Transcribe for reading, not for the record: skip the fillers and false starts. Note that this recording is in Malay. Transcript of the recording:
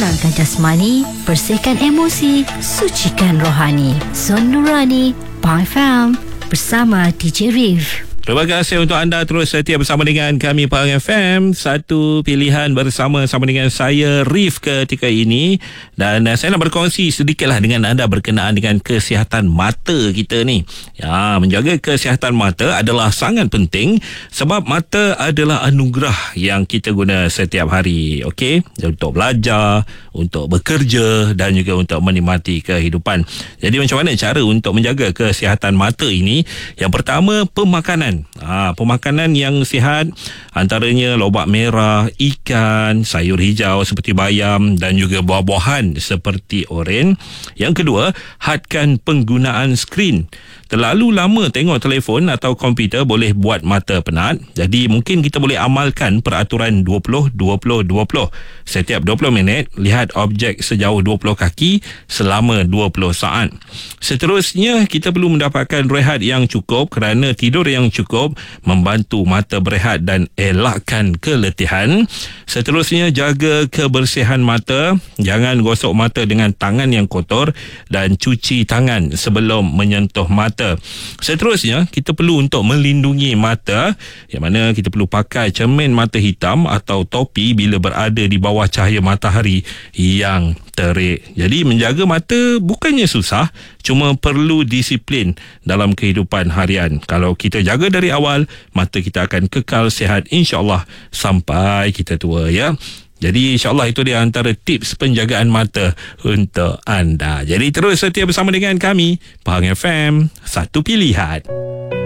tenangkan jasmani, bersihkan emosi, sucikan rohani. Zon Nurani, Pang FM, bersama DJ Rif. Terima kasih untuk anda terus setia bersama dengan kami Pang FM. Satu pilihan bersama dengan saya Rif ketika ini. Dan saya nak berkongsi sedikitlah dengan anda berkenaan dengan kesihatan mata kita ni. Ya, menjaga kesihatan mata adalah sangat penting sebab mata adalah anugerah yang kita guna setiap hari. Okey, untuk belajar, untuk bekerja dan juga untuk menikmati kehidupan. Jadi macam mana cara untuk menjaga kesihatan mata ini? Yang pertama, pemakanan. Pemakanan yang sihat antaranya lobak merah, ikan, sayur hijau seperti bayam dan juga buah-buahan seperti oren. Yang kedua, hadkan penggunaan skrin. Terlalu lama tengok telefon atau komputer boleh buat mata penat. Jadi mungkin kita boleh amalkan peraturan 20-20-20. Setiap 20 minit, lihat objek sejauh 20 kaki selama 20 saat. Seterusnya, kita perlu mendapatkan rehat yang cukup kerana tidur yang cukup membantu mata berehat dan elakkan keletihan. Seterusnya, jaga kebersihan mata. Jangan gosok mata dengan tangan yang kotor dan cuci tangan sebelum menyentuh mata. Seterusnya, kita perlu untuk melindungi mata, yang mana kita perlu pakai cermin mata hitam atau topi bila berada di bawah cahaya matahari yang terik. Jadi menjaga mata bukannya susah, cuma perlu disiplin dalam kehidupan harian. Kalau kita jaga dari awal, mata kita akan kekal sihat insya-Allah sampai kita tua, ya. Jadi insyaAllah itu dia antara tips penjagaan mata untuk anda. Jadi terus setia bersama dengan kami, Pang FM, satu pilihan.